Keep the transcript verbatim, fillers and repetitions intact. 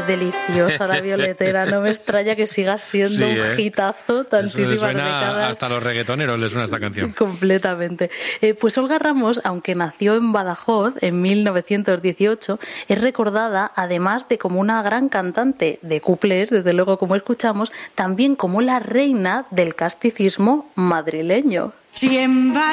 es deliciosa la violetera, no me extraña que siga siendo sí, un ¿eh? hitazo tantísimas Eso le suena décadas. Hasta a los reggaetoneros les suena esta canción. Completamente. Eh, pues Olga Ramos, aunque nació en Badajoz en mil novecientos dieciocho, es recordada, además de como una gran cantante de cuplés, desde luego como escuchamos, también como la reina del casticismo madrileño.